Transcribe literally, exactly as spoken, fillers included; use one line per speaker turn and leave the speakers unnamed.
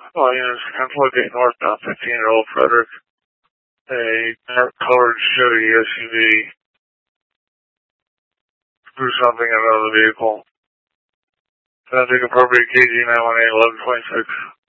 All units ten forty-eight northbound, fifteen-year-old Frederick, a dark-colored Chevy S U V, threw something out of the vehicle. Can I take appropriate K G nine one eight eleven twenty-six?